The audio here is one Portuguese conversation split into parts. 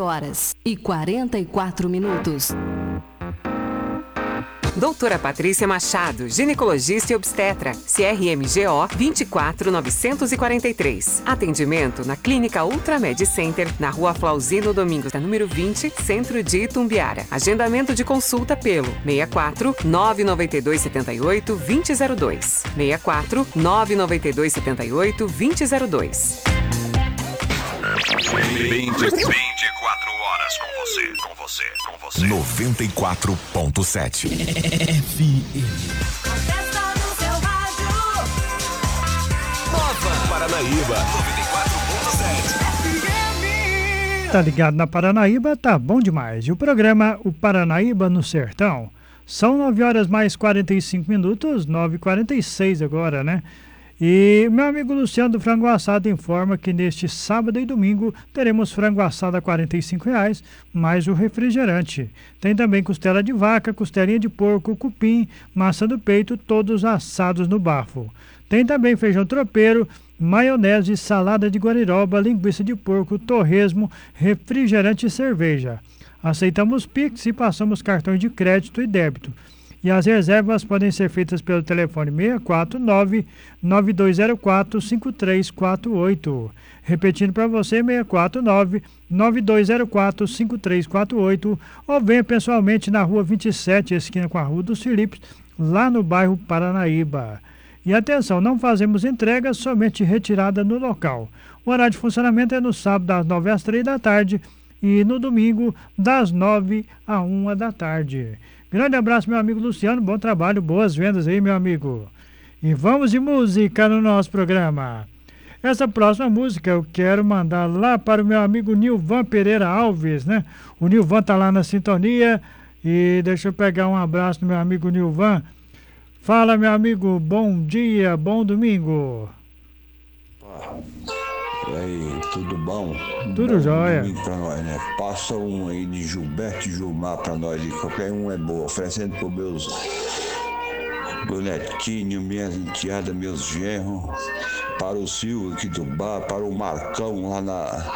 11h44. Doutora Patrícia Machado, ginecologista e obstetra, CRMGO 24943. Atendimento na Clínica Ultramed Center, na Rua Flauzino Domingos, número 20, Centro de Itumbiara. Agendamento de consulta pelo 64 992 78 2002. 64 992 78 2002. 24 horas com você. 94.7 FM. Nova Paranaíba 94.7. Tá ligado na Paranaíba, tá bom demais. E o programa O Paranaíba no Sertão. São 9 horas mais 45 minutos, 9h46 agora, né? E meu amigo Luciano do Frango Assado informa que neste sábado e domingo teremos frango assado a R$ 45,00, mais o refrigerante. Tem também costela de vaca, costelinha de porco, cupim, maçã do peito, todos assados no bafo. Tem também feijão tropeiro, maionese, salada de guariroba, linguiça de porco, torresmo, refrigerante e cerveja. Aceitamos Pix e passamos cartões de crédito e débito. E as reservas podem ser feitas pelo telefone 649-9204-5348. Repetindo para você, 649-9204-5348. Ou venha pessoalmente na Rua 27, esquina com a Rua dos Filipes, lá no bairro Paranaíba. E atenção, não fazemos entregas, somente retirada no local. O horário de funcionamento é no sábado das 9 às 3 da tarde e no domingo das 9 à 1 da tarde. Grande abraço, meu amigo Luciano, bom trabalho, boas vendas aí, meu amigo. E vamos de música no nosso programa. Essa próxima música eu quero mandar lá para o meu amigo Nilvan Pereira Alves, né? O Nilvan tá lá na sintonia e deixa eu pegar um abraço do meu amigo Nilvan. Fala, meu amigo, bom dia, bom domingo. E aí, tudo bom? Tudo jóia. Pra nós, né? Passa um aí de Gilberto e Gilmar pra nós, qualquer um é boa, oferecendo pro meus netinhos, minhas enteadas, meus genros, para o Silvio aqui do bar, para o Marcão lá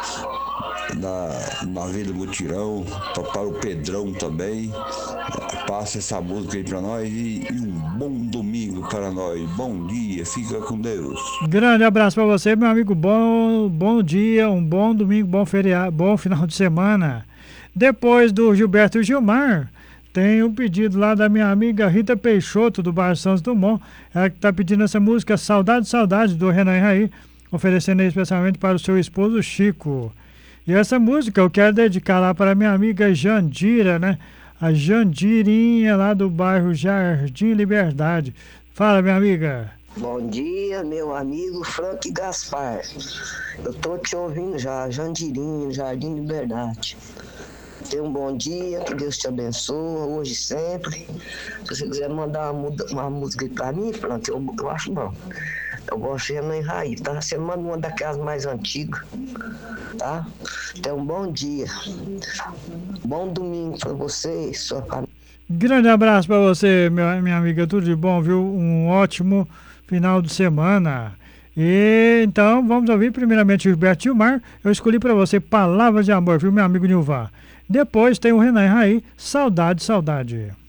na Vila Mutirão, para o Pedrão também. Passa essa música aí pra nós e um bom domingo para nós. Bom dia, fica com Deus. Grande abraço para você, meu amigo. Bom dia, um bom domingo, bom feriado, bom final de semana. Depois do Gilberto e Gilmar, tem um pedido lá da minha amiga Rita Peixoto, do bairro Santos Dumont. Ela que tá pedindo essa música Saudade, Saudade, do Renan e Raí, oferecendo aí especialmente para o seu esposo Chico. E essa música eu quero dedicar lá para minha amiga Jandira, né? A Jandirinha lá do bairro Jardim Liberdade. Fala, minha amiga. Bom dia, meu amigo Frank Gaspar. Eu tô te ouvindo já, Jandirinha, Jardim Liberdade. Tenha um bom dia, que Deus te abençoe, hoje e sempre. Se você quiser mandar uma música aí pra mim, Frank, eu acho bom. Eu gosto de Renan e Raí, tá? Você manda uma daquelas mais antigas, tá? Tenha um bom dia. Bom domingo pra você e sua família. Grande abraço pra você, minha amiga. Tudo de bom, viu? Um ótimo final de semana. E então, vamos ouvir primeiramente o Gilberto Gilmar. Eu escolhi pra você Palavras de Amor, viu, meu amigo Nilvan? Depois tem o Renan e Raí, Saudade, Saudade.